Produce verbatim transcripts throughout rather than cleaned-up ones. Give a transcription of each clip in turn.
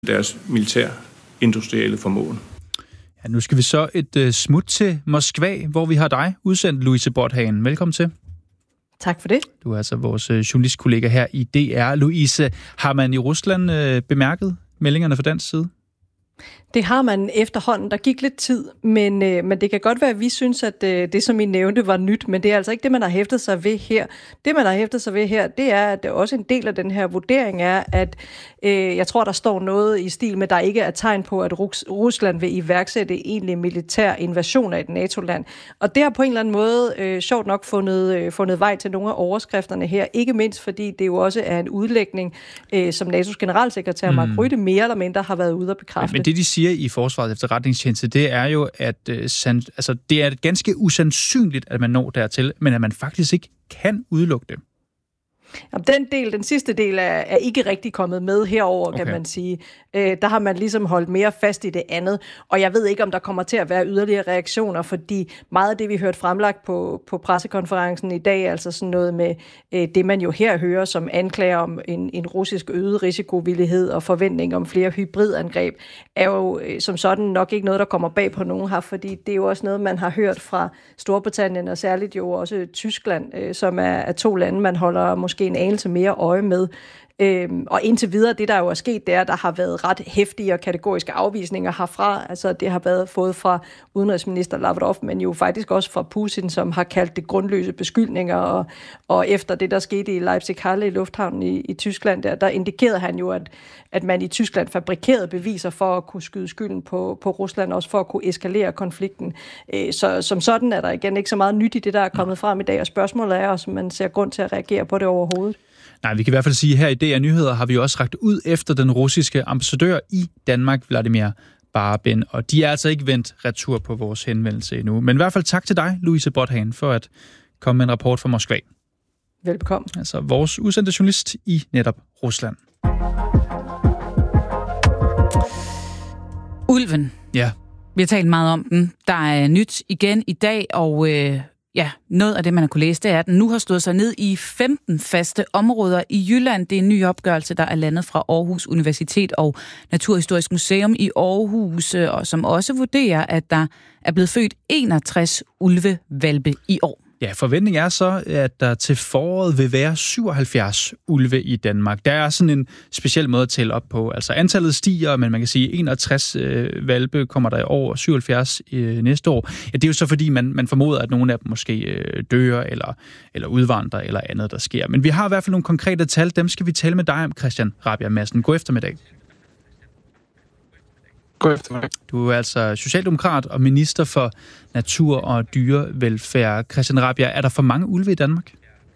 deres militær-industrielle formåen. Ja, nu skal vi så et uh, smut til Moskva, hvor vi har dig udsendt, Louise Bothagen. Velkommen til. Tak for det. Du er altså vores uh, journalistkollega her i D R. Louise, har man i Rusland uh, bemærket meldingerne fra dansk side? Det har man efterhånden. Der gik lidt tid, men, øh, men det kan godt være, at vi synes, at øh, det, som I nævnte, var nyt, men det er altså ikke det, man har hæftet sig ved her. Det, man har hæftet sig ved her, det er, at det også en del af den her vurdering er, at øh, jeg tror, der står noget i stil med, at der ikke er tegn på, at Rus- Rusland vil iværksætte egentlig militær invasion af et NATO-land. Og det har på en eller anden måde øh, sjovt nok fundet, øh, fundet vej til nogle af overskrifterne her. Ikke mindst, fordi det jo også er en udlægning, øh, som N A T O's generalsekretær mm. Mark Rutte mere eller mindre har været ude at bekræfte. Men det, de siger i Forsvarets Efterretningstjeneste, det er jo, at øh, sand, altså, det er ganske usandsynligt, at man når dertil, men at man faktisk ikke kan udelukke det. Jamen, den del, den sidste del er, er ikke rigtig kommet med herover, kan okay. man sige. Øh, der har man ligesom holdt mere fast i det andet, og jeg ved ikke, om der kommer til at være yderligere reaktioner, fordi meget af det, vi hørte fremlagt på, på pressekonferencen i dag, altså sådan noget med øh, det, man jo her hører som anklager om en, en russisk øget risikovillighed og forventning om flere hybridangreb, er jo øh, som sådan nok ikke noget, der kommer bag på nogen her, fordi det er jo også noget, man har hørt fra Storbritannien og særligt jo også Tyskland, øh, som er, er to lande, man holder måske en anelse mere øje med. Øhm, og indtil videre, det der jo er sket, det er, der har været ret heftige og kategoriske afvisninger herfra. Altså det har været fået fra udenrigsminister Lavrov, men jo faktisk også fra Putin, som har kaldt det grundløse beskyldninger. Og, og efter det, der skete i Leipzig-Halle i lufthavnen i, i Tyskland, der, der indikerede han jo, at, at man i Tyskland fabrikerede beviser for at kunne skyde skylden på, på Rusland, også for at kunne eskalere konflikten. Øh, så som sådan er der igen ikke så meget nyt i det, der er kommet frem i dag, og spørgsmålet er også, om man ser grund til at reagere på det overhovedet. Nej, vi kan i hvert fald sige, at her i D R Nyheder har vi også rakt ud efter den russiske ambassadør i Danmark, Vladimir Barbin, og de er altså ikke vendt retur på vores henvendelse endnu. Men i hvert fald tak til dig, Louise Bothagen, for at komme med en rapport fra Moskva. Velbekomme. Altså vores udsendte journalist i netop Rusland. Ulven. Ja. Vi har talt meget om den. Der er nyt igen i dag, og øh, ja, noget af det, man har kunne læse, det er, at den nu har stået sig ned i femten faste områder i Jylland. Det er en ny opgørelse, der er landet fra Aarhus Universitet og Naturhistorisk Museum i Aarhus, og som også vurderer, at der er blevet født enogtres ulvehvalpe i år. Ja, forventningen er så, at der til foråret vil være syvoghalvfjerds ulve i Danmark. Der er sådan en speciel måde at tælle op på. Altså antallet stiger, men man kan sige, at enogtres øh, valpe kommer der i år, og syvoghalvfjerds øh, næste år. Ja, det er jo så fordi, man, man formoder, at nogle af dem måske øh, dør, eller, eller udvandrer, eller andet, der sker. Men vi har i hvert fald nogle konkrete tal. Dem skal vi tale med dig om, Christian Rabjerg Madsen. God eftermiddag. God eftermiddag. Du er altså socialdemokrat og minister for natur og dyrevelfærd. Christian Rabjerg, er der for mange ulve i Danmark?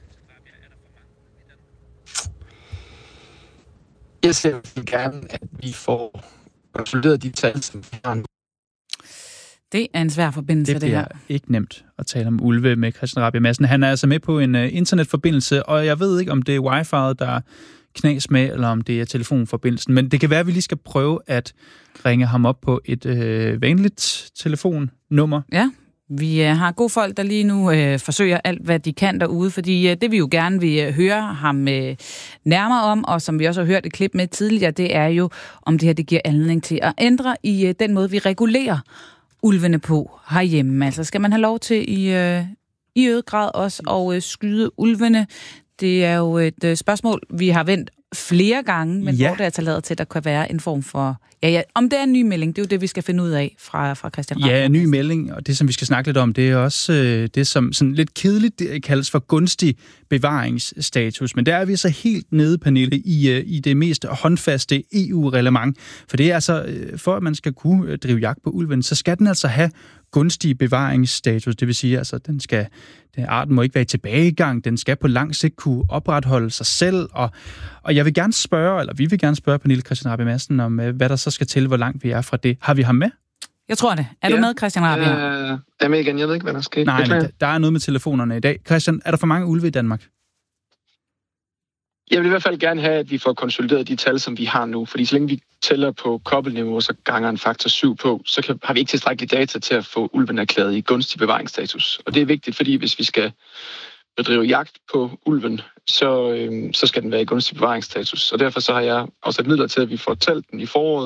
Jeg ser gerne, at vi får konsolideret de tal, som vi har nu. Det er en svær forbindelse, det, det her. Det bliver ikke nemt at tale om ulve med Christian Rabjerg Madsen. Han er altså med på en uh, internetforbindelse, og jeg ved ikke, om det er wifi'et, der knas med, eller om det er telefonforbindelsen. Men det kan være, at vi lige skal prøve at ringe ham op på et øh, vanligt telefonnummer. Ja, vi øh, har gode folk, der lige nu øh, forsøger alt, hvad de kan derude, fordi øh, det vi jo gerne vil øh, høre ham øh, nærmere om, og som vi også har hørt et klip med tidligere, det er jo, om det her det giver anledning til at ændre i øh, den måde, vi regulerer ulvene på herhjemme. Altså skal man have lov til i, øh, i øget grad også at øh, skyde ulvene? Det er jo et øh, spørgsmål, vi har vendt flere gange, men ja. Hvor det er taladet til, at der kan være en form for... Ja, ja, om det er en ny melding, det er jo det, vi skal finde ud af fra, fra Christian Rabjerg. Ja, en ny melding, og det, som vi skal snakke lidt om, det er også øh, det, som sådan lidt kedeligt det kaldes for gunstig bevaringsstatus. Men der er vi så helt nede, Pernille, i, øh, i det mest håndfaste E U-reglement. For det er altså, øh, for at man skal kunne øh, drive jagt på ulven, så skal den altså have gunstig bevaringsstatus. Det vil sige, altså, den skal, den arten må ikke være i tilbagegang, den skal på lang sigt kunne opretholde sig selv. Og, og jeg vil gerne spørge, eller vi vil gerne spørge Pernille Christian Rabjerg Madsen om, øh, hvad der så skal til, hvor langt vi er fra det. Har vi ham med? Jeg tror det. Er ja. Du med, Christian Rabjerg? Øh, jeg er med igen. Jeg ved ikke, hvad der sker. Nej, men der er noget med telefonerne i dag. Christian, er der for mange ulve i Danmark? Jeg vil i hvert fald gerne have, at vi får konsolideret de tal, som vi har nu. Fordi så længe vi tæller på kobbelniveau, så ganger en faktor syv på, så kan, har vi ikke tilstrækkelige data til at få ulven erklæret i gunstig bevaringsstatus. Og det er vigtigt, fordi hvis vi skal bedrive jagt på ulven, så, øh, så skal den være i gunstig bevaringsstatus. Og derfor så har jeg afsat midler til, at vi får talt den i foråret,